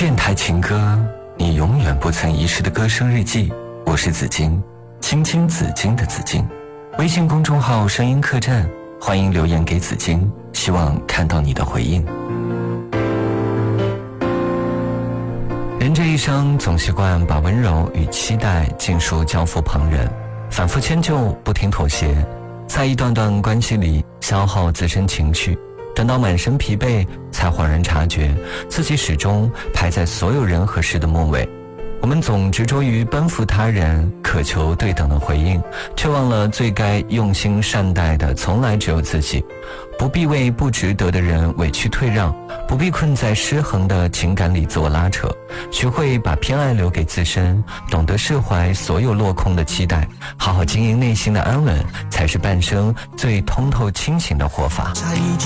电台情歌，你永远不曾遗失的歌声日记。我是紫金，青青紫金的紫金。微信公众号声音客栈，欢迎留言给紫金，希望看到你的回应。人这一生总习惯把温柔与期待尽数交付旁人，反复迁就，不停妥协，在一段段关系里消耗自身情绪，等到满身疲惫才恍然察觉自己始终排在所有人和事的末尾。我们总执着于奔赴他人，渴求对等的回应，却忘了最该用心善待的从来只有自己。不必为不值得的人委屈退让，不必困在失衡的情感里自我拉扯，学会把偏爱留给自身，懂得释怀所有落空的期待，好好经营内心的安稳，才是半生最通透清醒的活法。